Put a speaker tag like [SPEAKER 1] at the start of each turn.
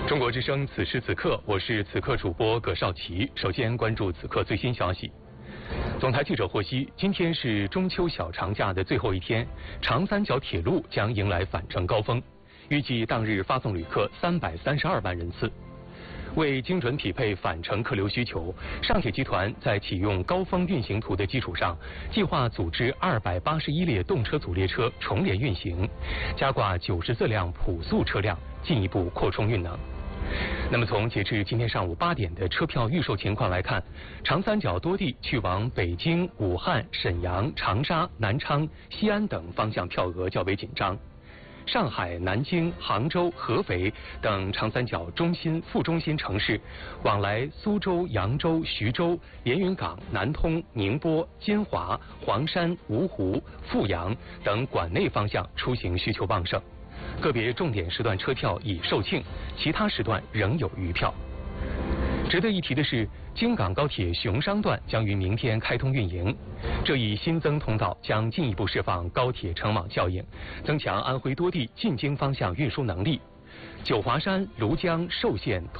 [SPEAKER 1] 中国之声，此时此刻，我是此刻主播葛绍奇。首先关注此刻最新消息。总台记者获悉，今天是中秋小长假的最后一天，长三角铁路将迎来返程高峰，预计当日发送旅客332万人次。为精准匹配返程客流需求，上铁集团在启用高峰运行图的基础上，计划组织281列动车组列车重联运行，加挂94辆普速车辆，进一步扩充运能。那么从截至今天上午8点的车票预售情况来看，长三角多地去往北京、武汉、沈阳、长沙、南昌、西安等方向票额较为紧张。上海、南京、杭州、合肥等长三角中心、副中心城市，往来苏州、扬州、徐州、连云港、南通、宁波、金华、黄山、芜湖、阜阳等管内方向出行需求旺盛，个别重点时段车票已售罄，其他时段仍有余票。值得一提的是，京港高铁熊商段将于明天开通运营，这一新增通道将进一步释放高铁成网效应，增强安徽多地进京方向运输能力。九华山、庐江、寿县